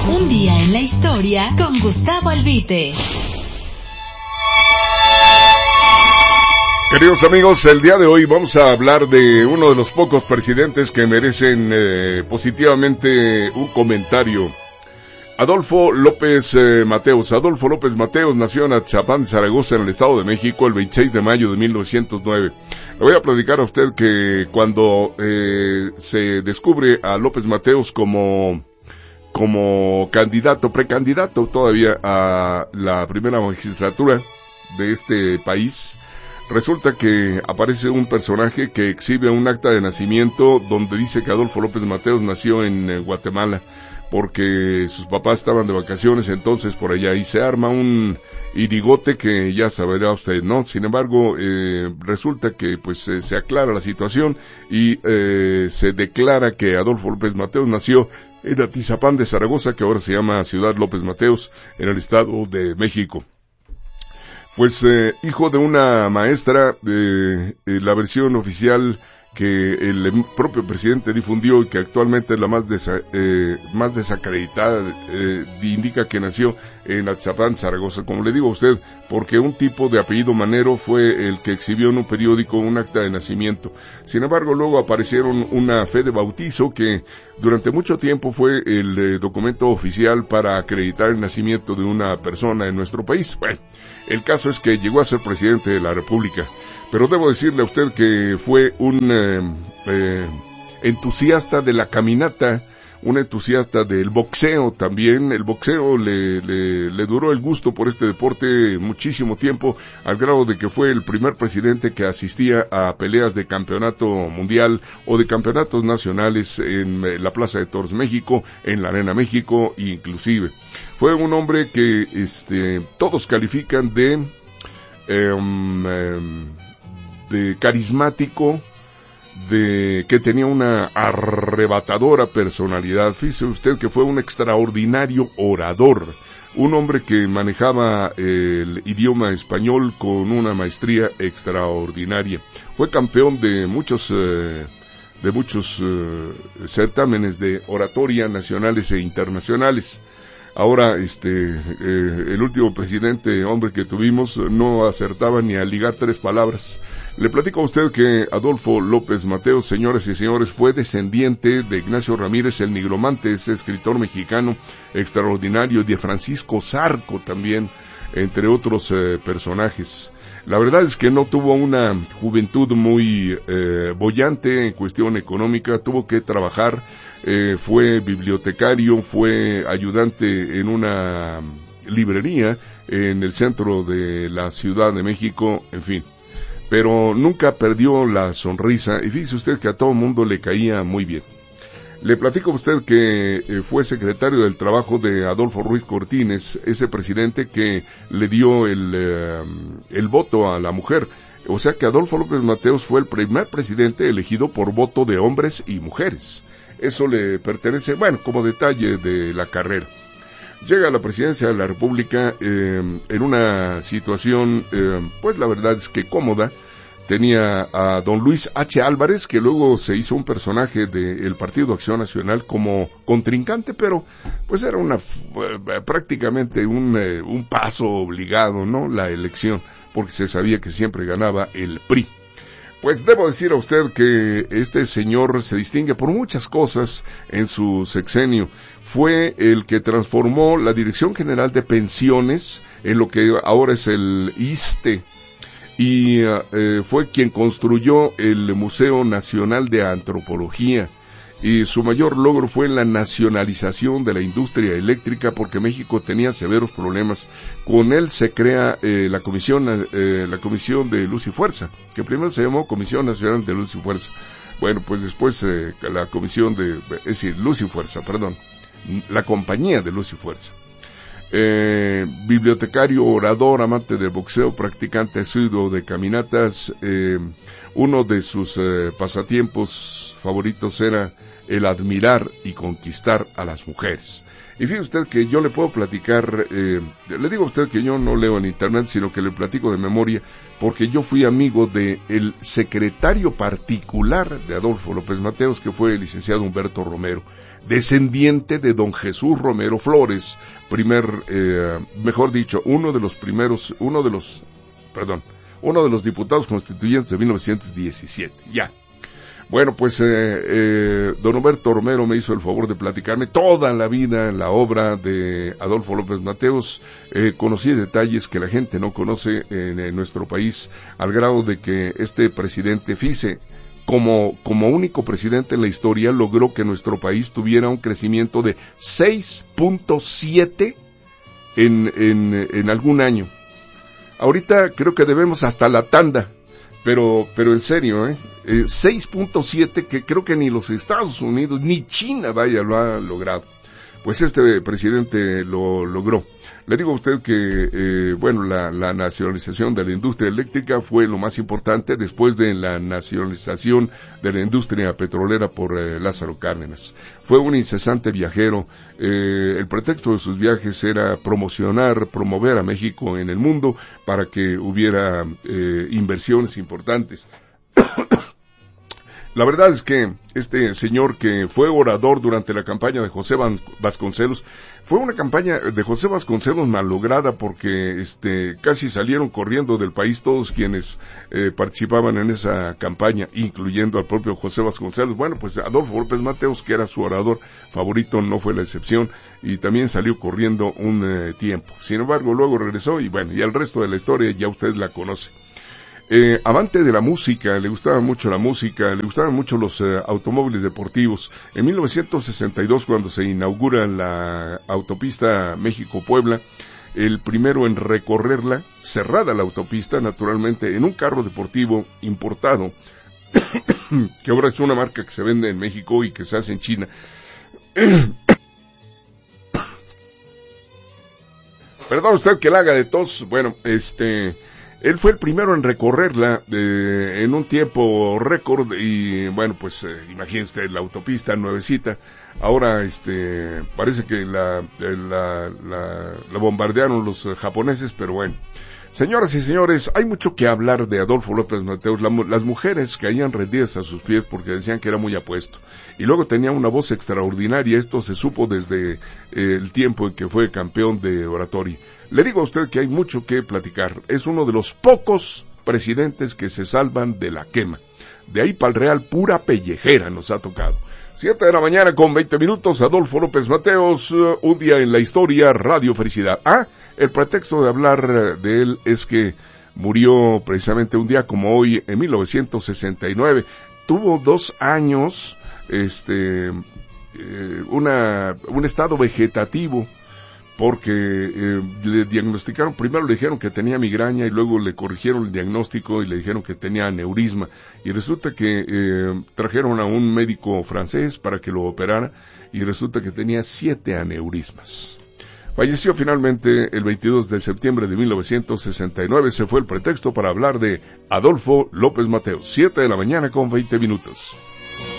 Un día en la historia con Gustavo Albite. Queridos amigos, el día de hoy vamos a hablar de uno de los pocos presidentes que merecen positivamente un comentario. Adolfo López Mateos. Adolfo López Mateos nació en Atizapán, Zaragoza, en el Estado de México, el 26 de mayo de 1909. Le voy a platicar a usted que cuando se descubre a López Mateos como precandidato todavía a la primera magistratura de este país, resulta que aparece un personaje que exhibe un acta de nacimiento donde dice que Adolfo López Mateos nació en Guatemala, porque sus papás estaban de vacaciones entonces por allá, y se arma un irigote que ya sabrá usted, ¿no? Sin embargo, resulta que pues se aclara la situación y se declara que Adolfo López Mateos nació en Atizapán de Zaragoza, que ahora se llama Ciudad López Mateos, en el Estado de México. Pues hijo de una maestra, la versión oficial que el propio presidente difundió y que actualmente es la más desacreditada, indica que nació en Atizapán, Zaragoza, como le digo a usted, porque un tipo de apellido Manero fue el que exhibió en un periódico un acta de nacimiento. Sin embargo, luego aparecieron una fe de bautizo que durante mucho tiempo fue el documento oficial para acreditar el nacimiento de una persona en nuestro país. Bueno, el caso es que llegó a ser presidente de la República. Pero debo decirle a usted que fue un entusiasta de la caminata, un entusiasta del boxeo también. El boxeo le duró el gusto por este deporte muchísimo tiempo, al grado de que fue el primer presidente que asistía a peleas de campeonato mundial o de campeonatos nacionales en la Plaza de Toros México, en la Arena México, inclusive. Fue un hombre que todos califican de carismático, que tenía una arrebatadora personalidad. Fíjese usted que fue un extraordinario orador, un hombre que manejaba el idioma español con una maestría extraordinaria. Fue campeón de muchos certámenes de oratoria nacionales e internacionales. Ahora, el último presidente, hombre que tuvimos, no acertaba ni a ligar 3 palabras. Le platico a usted que Adolfo López Mateos, señores y señores, fue descendiente de Ignacio Ramírez el Nigromante, ese escritor mexicano extraordinario, de Francisco Zarco también, entre otros personajes. La verdad es que no tuvo una juventud muy boyante en cuestión económica, tuvo que trabajar. Fue bibliotecario, fue ayudante en una librería en el centro de la Ciudad de México, en fin. Pero nunca perdió la sonrisa, y fíjese usted que a todo mundo le caía muy bien. Le platico a usted que fue secretario del Trabajo de Adolfo Ruiz Cortines, ese presidente que le dio el voto a la mujer. O sea que Adolfo López Mateos fue el primer presidente elegido por voto de hombres y mujeres. Eso le pertenece, bueno, como detalle de la carrera. Llega a la presidencia de la República en una situación, pues la verdad es que cómoda. Tenía a don Luis H. Álvarez, que luego se hizo un personaje del Partido Acción Nacional como contrincante, pero pues era prácticamente un paso obligado, ¿no? La elección, porque se sabía que siempre ganaba el PRI. Pues debo decir a usted que este señor se distingue por muchas cosas en su sexenio. Fue el que transformó la Dirección General de Pensiones en lo que ahora es el ISSSTE, y fue quien construyó el Museo Nacional de Antropología. Y su mayor logro fue la nacionalización de la industria eléctrica, porque México tenía severos problemas. Con él se crea la comisión de Luz y Fuerza, que primero se llamó Comisión Nacional de Luz y Fuerza. Bueno, pues después la comisión Luz y Fuerza, la compañía de Luz y Fuerza. Bibliotecario, orador, amante del boxeo, practicante asiduo de caminatas. Uno de sus pasatiempos favoritos era el admirar y conquistar a las mujeres. Y fíjese usted que yo le puedo platicar, le digo a usted que yo no leo en internet, sino que le platico de memoria, porque yo fui amigo de el secretario particular de Adolfo López Mateos, que fue el licenciado Humberto Romero. descendiente de don Jesús Romero Flores, uno de los diputados constituyentes de 1917, ya. Bueno, pues don Humberto Romero me hizo el favor de platicarme toda la vida la obra de Adolfo López Mateos. Conocí detalles que la gente no conoce en nuestro país, al grado de que este presidente Fice, como único presidente en la historia, logró que nuestro país tuviera un crecimiento de 6.7 en algún año. Ahorita creo que debemos hasta la tanda. Pero en serio, 6.7, que creo que ni los Estados Unidos ni China, lo ha logrado. Pues este presidente lo logró. Le digo a usted que, la nacionalización de la industria eléctrica fue lo más importante después de la nacionalización de la industria petrolera por Lázaro Cárdenas. Fue un incesante viajero. El pretexto de sus viajes era promover a México en el mundo para que hubiera inversiones importantes. La verdad es que este señor, que fue orador durante la campaña de José Vasconcelos, fue una campaña de José Vasconcelos malograda, porque casi salieron corriendo del país todos quienes participaban en esa campaña, incluyendo al propio José Vasconcelos. Bueno, pues Adolfo López Mateos, que era su orador favorito, no fue la excepción, y también salió corriendo un tiempo. Sin embargo, luego regresó, y el resto de la historia ya usted la conoce. Amante de la música, le gustaba mucho la música, le gustaban mucho los automóviles deportivos. En 1962, cuando se inaugura la autopista México-Puebla, el primero en recorrerla, cerrada la autopista, naturalmente, en un carro deportivo importado, que ahora es una marca que se vende en México y que se hace en China. Perdón usted que la haga de tos. Él fue el primero en recorrerla en un tiempo récord, y imagínese usted, la autopista nuevecita. Ahora parece que la bombardearon los japoneses, pero bueno. Señoras y señores, hay mucho que hablar de Adolfo López Mateos. Las mujeres caían rendidas a sus pies porque decían que era muy apuesto. Y luego tenía una voz extraordinaria. Esto se supo desde el tiempo en que fue campeón de oratoria. Le digo a usted que hay mucho que platicar. Es uno de los pocos presidentes que se salvan de la quema. De ahí para el Real, pura pellejera nos ha tocado. 7 de la mañana con 20 minutos, Adolfo López Mateos, un día en la historia, Radio Felicidad. El pretexto de hablar de él es que murió precisamente un día como hoy, en 1969. Tuvo 2 años, un estado vegetativo, porque le diagnosticaron, primero le dijeron que tenía migraña y luego le corrigieron el diagnóstico y le dijeron que tenía aneurisma, y resulta que trajeron a un médico francés para que lo operara, y resulta que tenía 7 aneurismas. Falleció finalmente el 22 de septiembre de 1969, se fue el pretexto para hablar de Adolfo López Mateos. 7 de la mañana con 20 minutos.